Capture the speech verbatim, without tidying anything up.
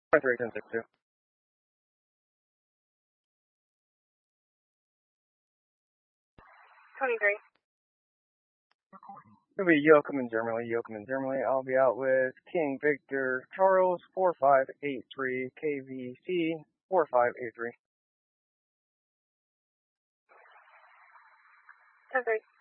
three ten six two. twenty-three. It'll be Yoakum in Germany, Yoakum in Germany. I'll be out with King Victor Charles four five eight three K V C four five eight three. ten three.